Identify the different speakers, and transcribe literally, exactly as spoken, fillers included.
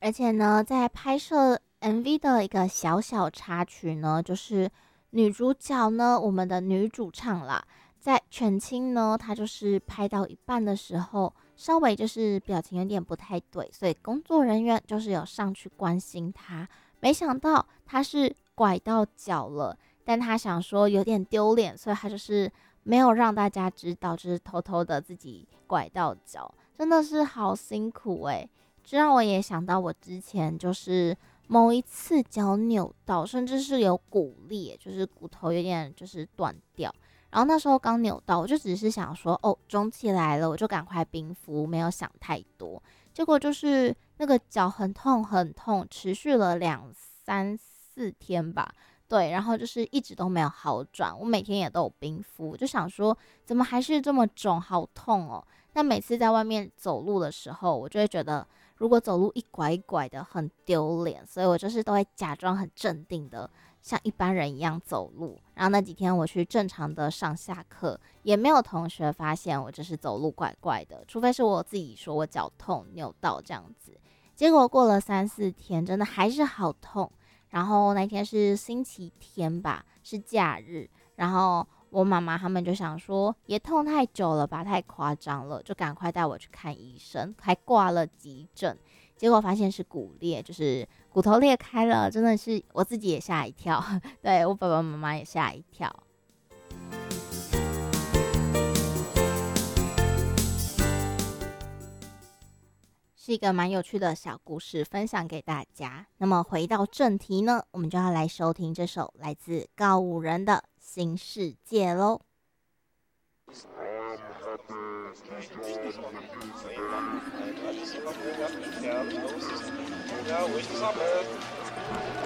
Speaker 1: 而且呢，在拍摄 M V 的一个小小插曲呢，就是女主角呢，我们的女主唱啦，在全青呢，她就是拍到一半的时候，稍微就是表情有点不太对，所以工作人员就是有上去关心她，没想到她是拐到脚了，但她想说有点丢脸，所以她就是没有让大家知道，就是偷偷的自己拐到脚，真的是好辛苦诶、这让我也想到我之前就是某一次脚扭到，甚至是有骨裂，就是骨头有点就是断掉。然后那时候刚扭到，我就只是想说，哦，肿起来了，我就赶快冰敷，没有想太多。结果就是那个脚很痛很痛，持续了两三四天吧。对，然后就是一直都没有好转，我每天也都有冰敷，我就想说怎么还是这么肿，好痛哦。但每次在外面走路的时候，我就会觉得如果走路一拐一拐的很丢脸，所以我就是都会假装很镇定的，像一般人一样走路。然后那几天我去正常的上下课，也没有同学发现我就是走路怪怪的，除非是我自己说我脚痛扭到这样子。结果过了三四天，真的还是好痛。然后那天是星期天吧，是假日，然后我妈妈他们就想说，也痛太久了吧，太夸张了，就赶快带我去看医生，还挂了急诊。结果发现是骨裂，就是骨头裂开了，真的是我自己也吓一跳，对我爸爸妈妈也吓一跳。是一个蛮有趣的小故事，分享给大家。那么回到正题呢，我们就要来收听这首来自告五人的《新世界》喽。
Speaker 2: Ja, ruhig gesammelt.